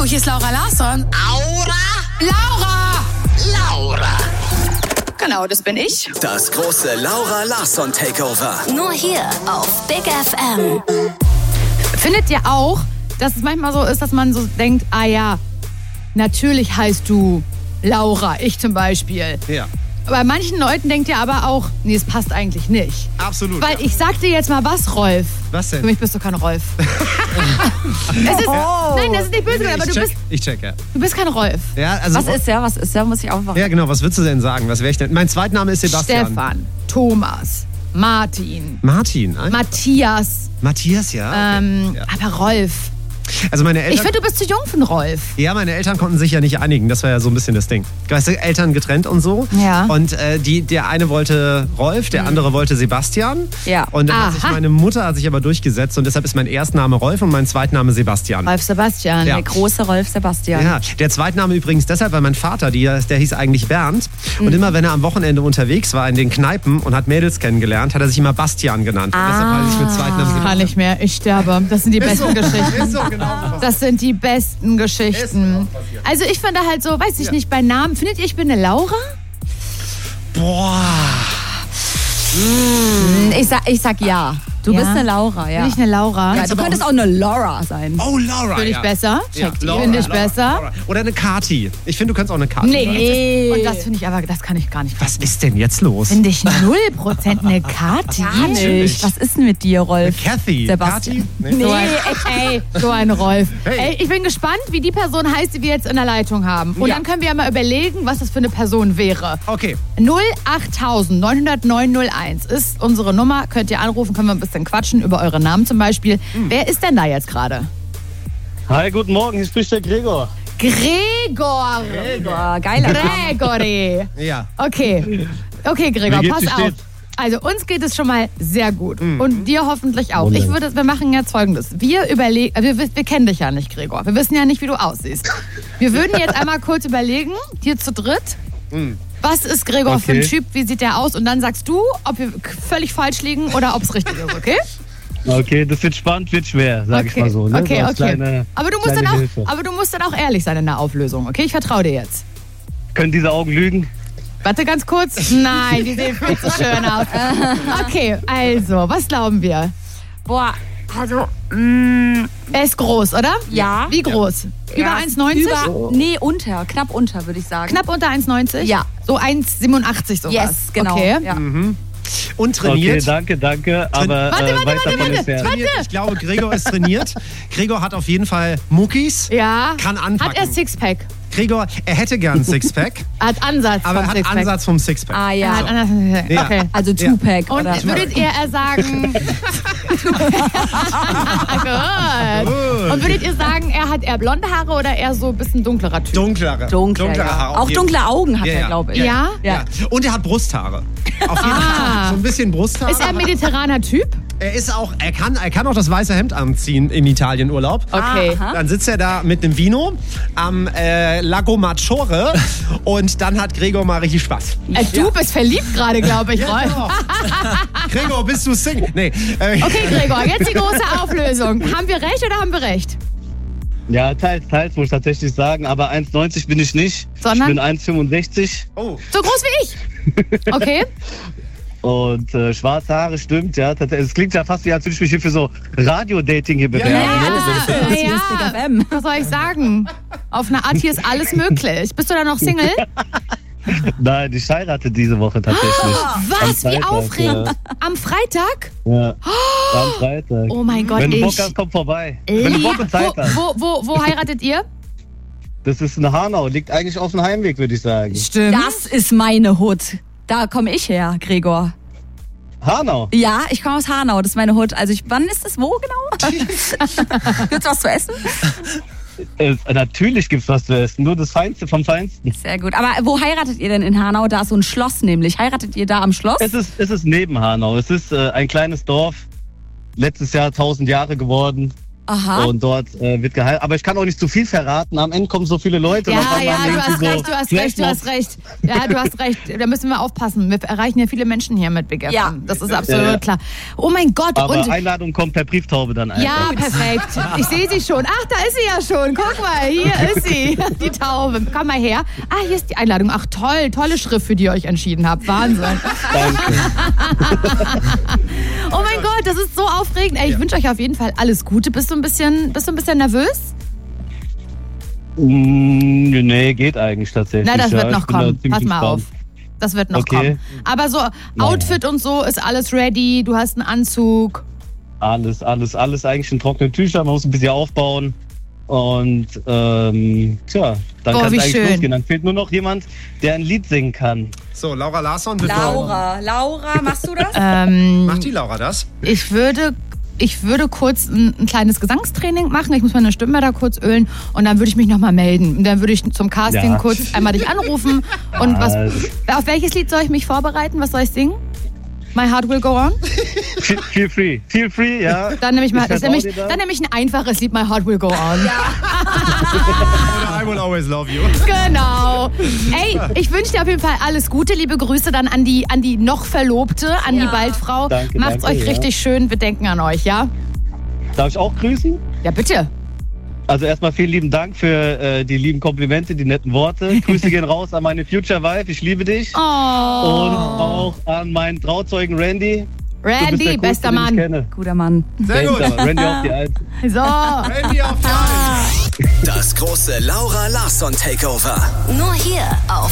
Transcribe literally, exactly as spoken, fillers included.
hier ist Laura Larsson. Aura? Laura! Laura. Genau, das bin ich. Das große Laura Larsson Takeover. Nur hier auf Big F M. Findet ihr auch, dass es manchmal so ist, dass man so denkt, ah ja, natürlich heißt du Laura, ich zum Beispiel. Ja. Bei manchen Leuten denkt ihr aber auch, nee, es passt eigentlich nicht. Absolut. Weil ich sag dir jetzt mal was, Rolf. Was denn? Für mich bist du kein Rolf. es ist, Oh. Nein, das ist nicht böse, Nee, nee, aber ich du check, bist, ich check, ja. du bist kein Rolf. Ja, also, Was ist der? Was ist der? Muss ich aufwachen. ja, genau, was würdest du denn sagen? Was wäre ich denn? Mein Zweitname ist Sebastian. Stefan, Thomas, Martin, Martin. Ein? Matthias, Matthias, ja. Okay. ähm, ja. aber Rolf. Also meine Eltern. Ich finde, du bist zu jung für einen Rolf. Ja, meine Eltern konnten sich ja nicht einigen. Das war ja so ein bisschen das Ding. Weißt du, Eltern getrennt und so. Ja. Und äh, die, der eine wollte Rolf, der andere wollte Sebastian. Ja. Und dann hat sich Aha. meine Mutter hat sich aber durchgesetzt und deshalb ist mein Erstname Rolf und mein Zweitname Sebastian. Rolf Sebastian. Ja. Der große Rolf Sebastian. Ja, der Zweitname übrigens deshalb, weil mein Vater, die, der hieß eigentlich Bernd. Mhm. Und immer wenn er am Wochenende unterwegs war in den Kneipen und hat Mädels kennengelernt, hat er sich immer Bastian genannt. Und deshalb hat er sich mit Zweitnamen Kann nicht mehr, ich sterbe. Das sind die besten Geschichten. Ist so, genau so. Das sind die besten Geschichten. Also ich finde halt so, weiß ich Ja. nicht, bei Namen, findet ihr, ich bin eine Laura? Boah. Ich sag, ich sag ja. Du Ja? bist eine Laura, ja. Bin ich eine Laura? ja du aber könntest auch- auch eine Laura sein. Oh, Laura. Finde ich ja. besser? Ja, Laura, Finde ich Laura, besser? Laura. Oder eine Kati. Ich finde, du kannst auch eine Kati sein. Nee. Und das finde ich aber, das kann ich gar nicht. Was ist denn jetzt los? Finde ich null Prozent eine Kati. Gar nicht. Was ist denn mit dir, Rolf? Kathy. Sebastian. Kati? So ein, ey, so ein Rolf. Hey. Ey, ich bin gespannt, wie die Person heißt, die wir jetzt in der Leitung haben. Und Ja. dann können wir ja mal überlegen, was das für eine Person wäre. Okay. null acht neun null neun null eins ist unsere Nummer. Könnt ihr anrufen, können wir ein bisschen quatschen über eure Namen zum Beispiel. Wer ist denn da jetzt gerade? Hi, guten Morgen, hier spricht der Gregor. Gregor. Gregor, geiler Name. Gregory. Ja. Okay. Okay, Gregor, Wie geht's, pass wie auf. steht's? Also uns geht es schon mal sehr gut. Und dir hoffentlich auch. Ich würde, wir machen jetzt Folgendes. Wir überlegen, wir, wir kennen dich ja nicht, Gregor. Wir wissen ja nicht, wie du aussiehst. Wir würden jetzt einmal kurz überlegen, hier zu dritt, was ist Gregor für ein Okay. Typ, wie sieht der aus? Und dann sagst du, ob wir völlig falsch liegen oder ob es richtig ist, okay? Okay, das wird spannend, wird schwer, sag ich Okay, mal so. Ne? okay, so als okay. Kleine, aber, du musst kleine dann auch, Hilfe. aber du musst dann auch ehrlich sein in der Auflösung, okay? Ich vertraue dir jetzt. Können diese Augen lügen? Warte ganz kurz. Nein, die sehen viel zu schön aus. Okay, also, was glauben wir? Boah, also, mh, Er ist groß, oder? ja. Wie groß? Über Ja, eins neunzig? Über, nee, unter, knapp unter, würde ich sagen. Knapp unter eins neunzig? Ja. So eins siebenundachtzig sowas. Yes, genau. Okay. Ja. Und trainiert. Okay, danke, danke, aber Warte, äh, warte, weit warte, davon warte. entfernt. trainiert. Ich glaube, Gregor ist trainiert. Gregor hat auf jeden Fall Muckis. Ja. Kann anpacken. Hat er Sixpack? Gregor, er hätte gern ein Sixpack, Er hat Ansatz aber er vom hat Sixpack. Ansatz vom Sixpack. Ah Er ja. hat Ansatz. Ja. Okay. Also Tupac Und oder würdet ihr eher sagen... Gut. Und würdet ihr sagen, er hat eher blonde Haare oder eher so ein bisschen dunklerer Typ? Dunklere. dunkler. Dunklere ja. Haare. auf Auch jeden dunkle Augen hat Ja, er, ja. glaube ich. Ja. Ja? Ja. Und er hat Brusthaare. Auf jeden Ah. Fall. So ein bisschen Brusthaare. Ist er ein mediterraner Typ? Er ist auch, er kann, er kann auch das weiße Hemd anziehen im Italienurlaub. Okay. Aha. Dann sitzt er da mit einem Vino am äh, Lago Maggiore und dann hat Gregor mal richtig Spaß. Äh, du bist verliebt gerade, glaube ich, Rolf. Genau. Gregor, bist du Single? Nee. Äh, Okay, Gregor, jetzt die große Auflösung. Haben wir recht oder haben wir recht? Ja, teils, teils muss ich tatsächlich sagen, aber eins neunzig bin ich nicht. Sondern? Ich bin eins fünfundsechzig Oh. So groß wie ich. Okay. und äh, schwarze Haare, stimmt, ja. Es klingt ja fast wie, als würde ich mich hier für so Radio-Dating hier bewerben. Ja, ne? das ist, Das hier ist Big F M. was soll ich sagen? Auf eine Art, hier ist alles möglich. Bist du da noch Single? Nein, ich heirate diese Woche tatsächlich. Am Was? Wie Freitag, aufregend. Am Freitag? Ja, am Freitag. Oh mein Gott, Wenn du Bock ich... hast, komm vorbei. Wenn du Bock und Zeit hast. Wo, wo, wo, wo heiratet ihr? Das ist in Hanau, liegt eigentlich auf dem Heimweg, würde ich sagen. Stimmt. Das ist meine Hut. Da komme ich her, Gregor. Hanau? Ja, ich komme aus Hanau, das ist meine Hut. Also ich, wann ist das wo genau? Gibt's was zu essen? Äh, natürlich gibt's was zu essen, nur das Feinste vom Feinsten. Sehr gut. Aber wo heiratet ihr denn in Hanau? Da ist so ein Schloss nämlich. Heiratet ihr da am Schloss? Es ist, es ist neben Hanau. Es ist äh, ein kleines Dorf. Letztes Jahr tausend Jahre geworden. Aha. Und dort äh, wird geheiratet. Aber ich kann auch nicht zu viel verraten. Am Ende kommen so viele Leute. Ja, und dann ja, haben du hast irgendwie recht, so du hast recht, du hast recht. Ja, du hast recht. Da müssen wir aufpassen. Wir erreichen ja viele Menschen hier mit Big F M. Ja. Das ist absolut Ja, ja. klar. Oh mein Gott. Aber und Einladung kommt per Brieftaube dann einfach. ja, perfekt. Ich sehe sie schon. Ach, da ist sie ja schon. Guck mal, hier ist sie. Die Taube. Komm mal her. Ah, hier ist die Einladung. Ach, toll. Tolle Schrift, für die ihr euch entschieden habt. Wahnsinn. Danke. Oh mein Gott, das ist so aufregend. Ey, ich wünsche euch auf jeden Fall alles Gute. Bist du ein bisschen, bist du ein bisschen nervös? Mm, nee, geht eigentlich tatsächlich. Na, das ja, wird noch ich bin da kommen. ziemlich Pass mal auf. entspannt. Das wird noch Okay. kommen. Aber so Outfit und so ist alles ready. Du hast einen Anzug. Alles, alles, alles eigentlich in trockenen Tüchern. Man muss ein bisschen aufbauen. Und ähm, tja, dann Oh, kann wie es eigentlich schön. losgehen. Dann fehlt nur noch jemand, der ein Lied singen kann. So, Laura Larsson, bitte. Laura, Laura, machst du das? Ähm, Macht die Laura das? ich würde... Ich würde kurz ein, ein kleines Gesangstraining machen. Ich muss meine Stimme da kurz ölen und dann würde ich mich nochmal melden. Und dann würde ich zum Casting Ja. kurz einmal dich anrufen. Und was, auf welches Lied soll ich mich vorbereiten? Was soll ich singen? My Heart Will Go On? Feel, feel free, feel free, ja. Dann nehme ich, mal, Ich das nehme ich, vertrau dir da. dann nehme ich ein einfaches Lied, My Heart Will Go On. Oder I will always love you. Genau. Ey, ich wünsche dir auf jeden Fall alles Gute. Liebe Grüße dann an die, an die noch Verlobte, an die Baldfrau. Danke, Macht's danke, euch ja. richtig schön. Wir denken an euch, ja? Darf ich auch grüßen? Ja, bitte. Also erstmal vielen lieben Dank für äh, die lieben Komplimente, die netten Worte. Grüße gehen raus an meine Future Wife, ich liebe dich. Oh. Und auch an meinen Trauzeugen Randy. Du bist Randy, der Coolste, bester den ich Mann. kenne. Guter Mann. Sehr gut. Thanks, aber Randy auf die Eins. So. Randy auf die Eins. Das große Laura Larsson Takeover. Nur hier auf